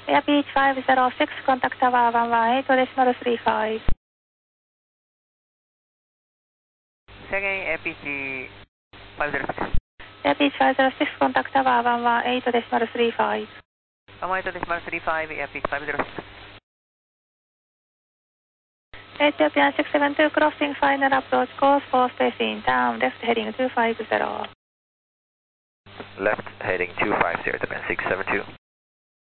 Air Beach 506, contact tower 118.35. Say again, Air Beach 506. Air Beach 506, contact tower 118.35. 118.35, Air Beach 506. Ethiopian 672 crossing final approach course for spacing down, left heading 250. Left heading 250, Ethiopian 672.